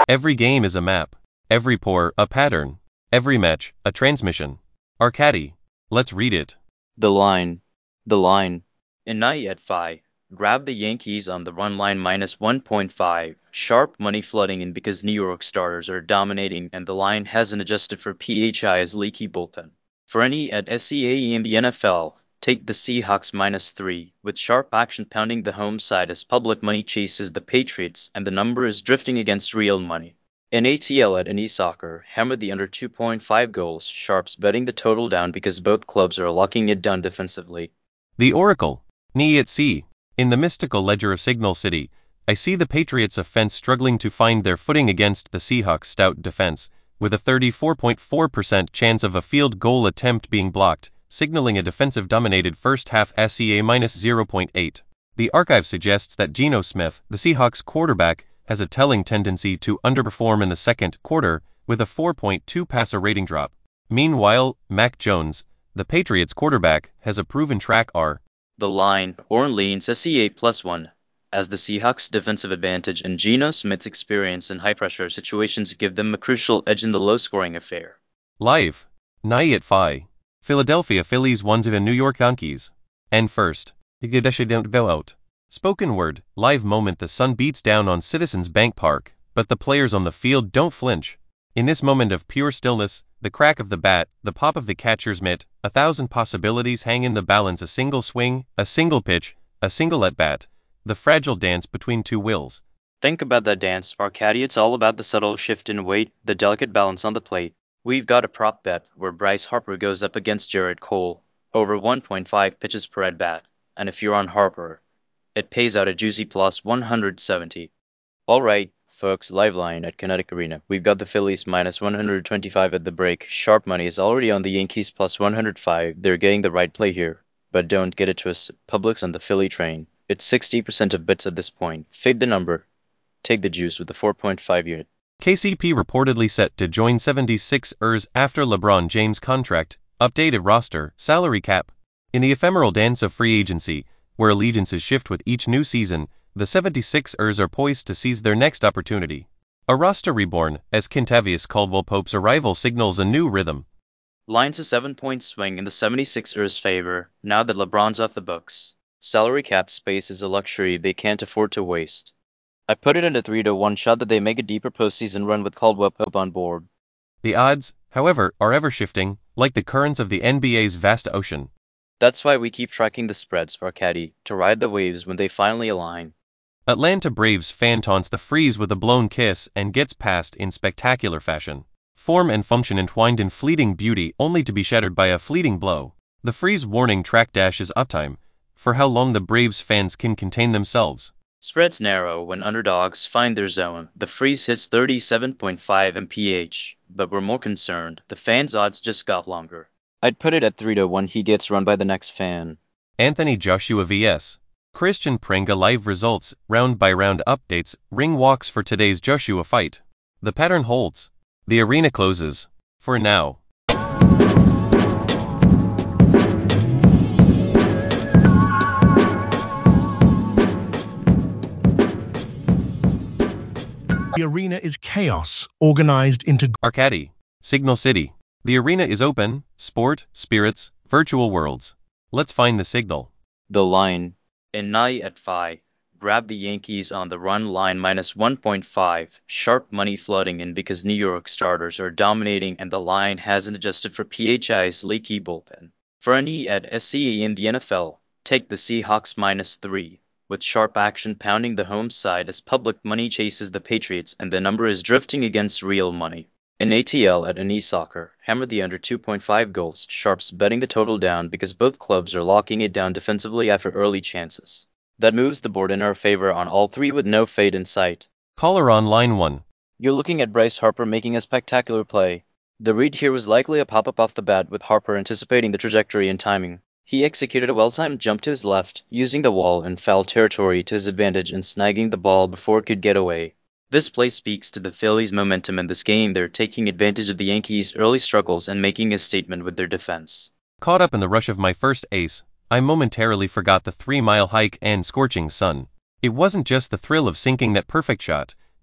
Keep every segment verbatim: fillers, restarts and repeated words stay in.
Every game is a map. Every pour, a pattern. Every match, a transmission. Arcadi. Let's read it. The line. The line. In night at five. Grab the Yankees on the run line minus one point five. Sharp money flooding in because New York starters are dominating and the line hasn't adjusted for P H I's leaky bullpen. For any at S C A E in the N F L, take the Seahawks minus three, with sharp action pounding the home side as public money chases the Patriots and the number is drifting against real money. In A T L at Any Soccer, hammer the under two point five goals, sharps betting the total down because both clubs are locking it down defensively. The Oracle. Ni at sea. In the mystical ledger of Signal City, I see the Patriots' offense struggling to find their footing against the Seahawks' stout defense, with a thirty-four point four percent chance of a field goal attempt being blocked, signaling a defensive-dominated first-half S E A minus zero point eight. The archive suggests that Geno Smith, the Seahawks quarterback, has a telling tendency to underperform in the second quarter, with a four point two passer rating drop. Meanwhile, Mac Jones, the Patriots quarterback, has a proven track record. The line, Orn leans S E A plus one, as the Seahawks' defensive advantage and Geno Smith's experience in high-pressure situations give them a crucial edge in the low-scoring affair. Live. Night at five. Philadelphia Phillies one zero New York Yankees. And first. Out. Spoken word, live moment. The sun beats down on Citizens Bank Park, but the players on the field don't flinch. In this moment of pure stillness, the crack of the bat, the pop of the catcher's mitt, a thousand possibilities hang in the balance. A single swing, a single pitch, a single at-bat, the fragile dance between two wills. Think about that dance, Arcadi. It's all about the subtle shift in weight, the delicate balance on the plate. We've got a prop bet where Bryce Harper goes up against Jarrett Cole, over one point five pitches per at-bat, and if you're on Harper, it pays out a juicy plus one hundred seventy. Alright, folks, live line at Kinetic Arena. We've got the Phillies minus one hundred twenty-five at the break. Sharp money is already on the Yankees plus one hundred five. They're getting the right play here. But don't get it twisted. Public's on the Philly train. It's sixty percent of bets at this point. Fade the number. Take the juice with the four point five unit. K C P reportedly set to join seventy-sixers after LeBron James' contract, updated roster, salary cap. In the ephemeral dance of free agency, where allegiances shift with each new season, the seventy-sixers are poised to seize their next opportunity. A roster reborn, as Kentavious Caldwell-Pope's arrival signals a new rhythm. Line's a seven-point swing in the seventy-sixers' favor, now that LeBron's off the books. Salary cap space is a luxury they can't afford to waste. I put it in a three to one shot that they make a deeper postseason run with Caldwell-Pope on board. The odds, however, are ever shifting, like the currents of the N B A's vast ocean. That's why we keep tracking the spreads, Arcadi, to ride the waves when they finally align. Atlanta Braves fan taunts the Freeze with a blown kiss and gets past in spectacular fashion. Form and function entwined in fleeting beauty only to be shattered by a fleeting blow. The Freeze warning track dashes uptime, for how long the Braves fans can contain themselves. Spreads narrow when underdogs find their zone. The Freeze hits thirty-seven point five M P H, but we're more concerned. The fans' odds just got longer. I'd put it at three to one. He gets run by the next fan. Anthony Joshua versus Christian Pringa. Live results, round by round updates, ring walks for today's Joshua fight. The pattern holds. The arena closes. For now. The arena is chaos, organized into Arcadi. Signal City. The arena is open, sport, spirits, virtual worlds. Let's find the signal. The line. In night at five. Grab the Yankees on the run line minus one point five. Sharp money flooding in because New York starters are dominating and the line hasn't adjusted for P H I's leaky bullpen. For any at S C A in the N F L, take the Seahawks minus three, with sharp action pounding the home side as public money chases the Patriots and the number is drifting against real money. In A T L at Any Soccer, hammer the under two point five goals, sharps betting the total down because both clubs are locking it down defensively after early chances. That moves the board in our favor on all three with no fade in sight. Caller on line one. You're looking at Bryce Harper making a spectacular play. The read here was likely a pop-up off the bat with Harper anticipating the trajectory and timing. He executed a well-timed jump to his left, using the wall and foul territory to his advantage and snagging the ball before it could get away. This play speaks to the Phillies' momentum in this game. They're taking advantage of the Yankees' early struggles and making a statement with their defense. Caught up in the rush of my first ace, I momentarily forgot the three-mile hike and scorching sun. It wasn't just the thrill of sinking that perfect shot,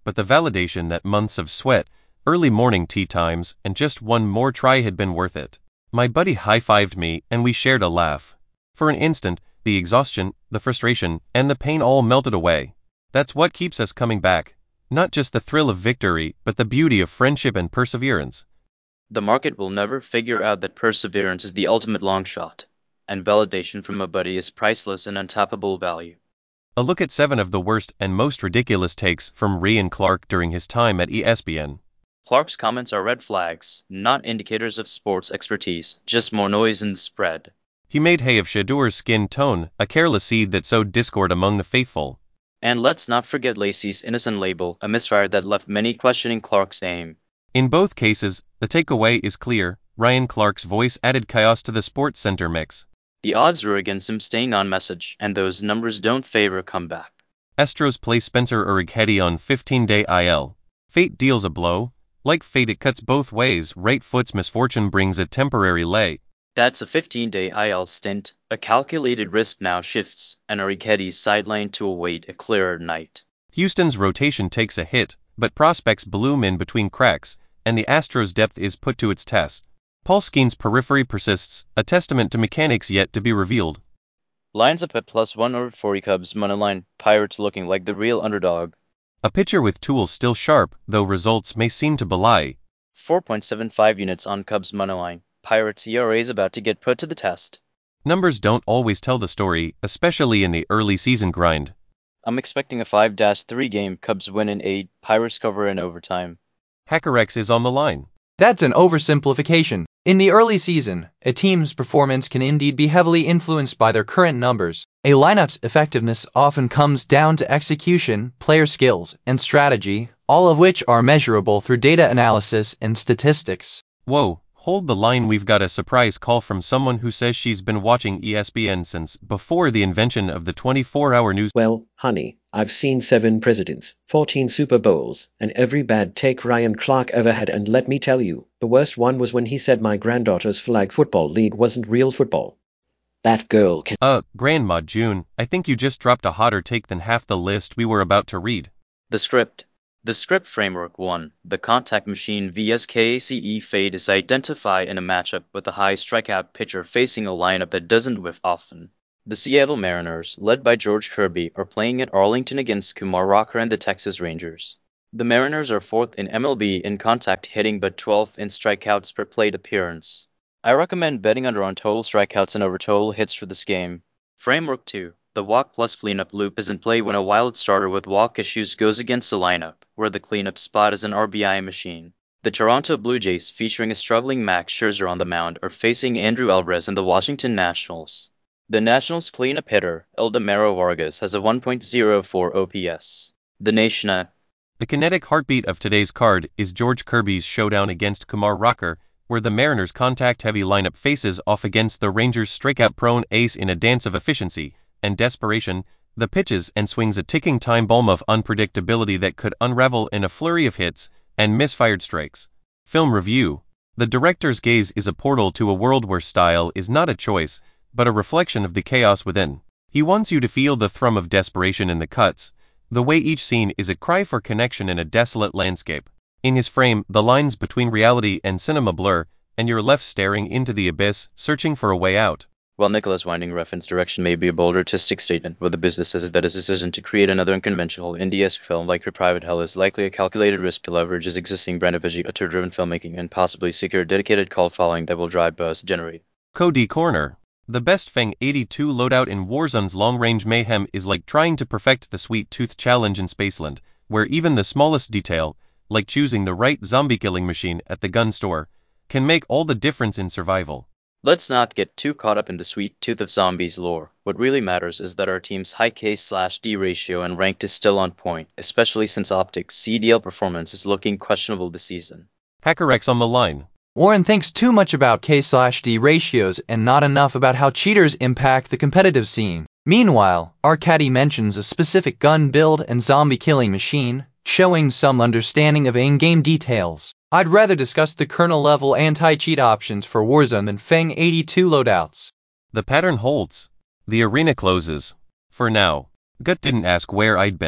but the validation that months of sweat, early morning tea times, and just one more try had been worth it. My buddy high-fived me and we shared a laugh. For an instant, the exhaustion, the frustration, and the pain all melted away. That's what keeps us coming back. Not just the thrill of victory, but the beauty of friendship and perseverance. The market will never figure out that perseverance is the ultimate long shot, and validation from a buddy is priceless and untappable value. A look at seven of the worst and most ridiculous takes from Ryan Clark during his time at E S P N. Clark's comments are red flags, not indicators of sports expertise, just more noise in the spread. He made hay of Shadur's skin tone, a careless seed that sowed discord among the faithful. And let's not forget Lacey's innocent label, a misfire that left many questioning Clark's aim. In both cases, the takeaway is clear. Ryan Clark's voice added chaos to the Sports Center mix. The odds were against him staying on message, and those numbers don't favor a comeback. Astros play Spencer Urquidy on fifteen-day I L. Fate deals a blow. Like fate, it cuts both ways. Right foot's misfortune brings a temporary lay. That's a fifteen-day I L stint. A calculated risk now shifts, and Urquidy's sidelined to await a clearer night. Houston's rotation takes a hit, but prospects bloom in between cracks, and the Astros' depth is put to its test. Paul Skeen's periphery persists, a testament to mechanics yet to be revealed. Lines up at plus one over forty Cubs moneyline, Pirates looking like the real underdog. A pitcher with tools still sharp, though results may seem to belie. four point seven five units on Cubs moneyline, Pirates E R A is about to get put to the test. Numbers don't always tell the story, especially in the early season grind. I'm expecting a five three game, Cubs win in eight, Pirates cover in overtime. HackerX is on the line. That's an oversimplification. In the early season, a team's performance can indeed be heavily influenced by their current numbers. A lineup's effectiveness often comes down to execution, player skills, and strategy, all of which are measurable through data analysis and statistics. Whoa, hold the line, we've got a surprise call from someone who says she's been watching E S P N since before the invention of the twenty-four hour news. Well, honey, I've seen seven presidents, fourteen Super Bowls, and every bad take Ryan Clark ever had, and let me tell you, the worst one was when he said my granddaughter's flag football league wasn't real football. That girl can- Uh, Grandma June, I think you just dropped a hotter take than half the list we were about to read. The script. The script framework one. The contact machine vs K A C E fade is identified in a matchup with a high strikeout pitcher facing a lineup that doesn't whiff often. The Seattle Mariners, led by George Kirby, are playing at Arlington against Kumar Rocker and the Texas Rangers. The Mariners are fourth in M L B in contact hitting but twelfth in strikeouts per plate appearance. I recommend betting under on total strikeouts and over total hits for this game. Framework two. The walk plus cleanup loop is in play when a wild starter with walk issues goes against the lineup, where the cleanup spot is an R B I machine. The Toronto Blue Jays, featuring a struggling Max Scherzer on the mound, are facing Andrew Alvarez and the Washington Nationals. The Nationals' cleanup hitter, Eldemaro Vargas, has a one point oh four O P S. The Nation at The kinetic heartbeat of today's card is George Kirby's showdown against Kumar Rocker, where the Mariners' contact-heavy lineup faces off against the Rangers' strikeout-prone ace in a dance of efficiency and desperation. The pitches and swings a ticking time bomb of unpredictability that could unravel in a flurry of hits and misfired strikes. Film review. The director's gaze is a portal to a world where style is not a choice, but a reflection of the chaos within. He wants you to feel the thrum of desperation in the cuts, the way each scene is a cry for connection in a desolate landscape. In his frame, the lines between reality and cinema blur, and you're left staring into the abyss, searching for a way out. While Nicholas Winding Refn's direction may be a bold artistic statement, what the business says is that his decision to create another unconventional indie-esque film like Your Private Hell is likely a calculated risk to leverage his existing brand of auteur-driven filmmaking and possibly secure a dedicated cult following that will drive buzz generate. Cody Corner. The best Feng eighty-two loadout in Warzone's long-range mayhem is like trying to perfect the Sweet Tooth challenge in Spaceland, where even the smallest detail, like choosing the right zombie-killing machine at the gun store, can make all the difference in survival. Let's not get too caught up in the Sweet Tooth of Zombies lore. What really matters is that our team's high K slash D ratio and ranked is still on point, especially since Optic's C D L performance is looking questionable this season. HackerX on the line. Warren thinks too much about K slash D ratios and not enough about how cheaters impact the competitive scene. Meanwhile, Arcady mentions a specific gun build and zombie killing machine, showing some understanding of in-game details. I'd rather discuss the kernel-level anti-cheat options for Warzone than Feng eighty-two loadouts. The pattern holds. The arena closes. For now. Gut didn't ask where I'd been.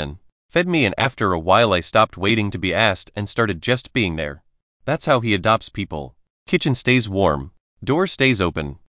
Fed me and after a while I stopped waiting to be asked and started just being there. That's how he adopts people. Kitchen stays warm. Door stays open.